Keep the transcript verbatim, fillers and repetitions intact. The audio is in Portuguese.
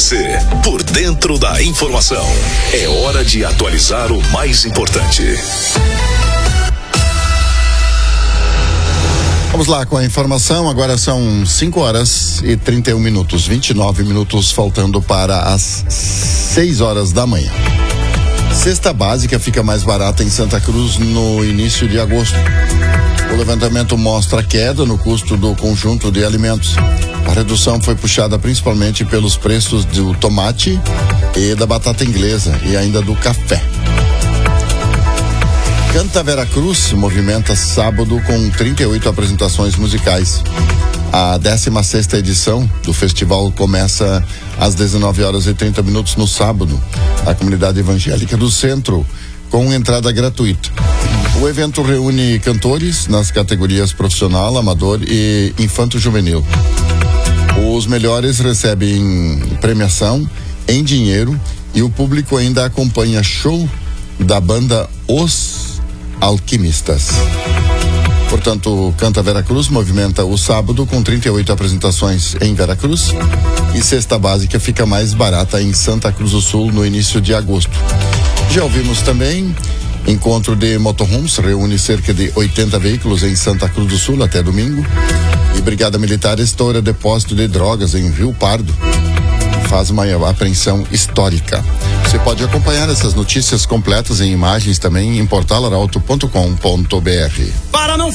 você, por dentro da informação. É hora de atualizar o mais importante. Vamos lá com a informação. Agora são cinco horas e trinta e um minutos, vinte e nove minutos faltando para as seis horas da manhã. Cesta básica fica mais barata em Santa Cruz no início de agosto. O levantamento mostra queda no custo do conjunto de alimentos. A redução foi puxada principalmente pelos preços do tomate e da batata inglesa e ainda do café. Canta Veracruz movimenta sábado com trinta e oito apresentações musicais. A décima sexta edição do festival começa às dezenove horas e trinta minutos no sábado, na comunidade evangélica do centro, com entrada gratuita. O evento reúne cantores nas categorias profissional, amador e infanto-juvenil. Os melhores recebem premiação em dinheiro e o público ainda acompanha show da banda Os Alquimistas. Portanto, Canta Veracruz movimenta o sábado com trinta e oito apresentações em Veracruz e cesta básica fica mais barata em Santa Cruz do Sul no início de agosto. Já ouvimos também, encontro de motorhomes reúne cerca de oitenta veículos em Santa Cruz do Sul até domingo. E Brigada Militar estoura depósito de drogas em Rio Pardo. Faz uma apreensão histórica. Você pode acompanhar essas notícias completas em imagens também em portal arauto ponto com ponto br. Para não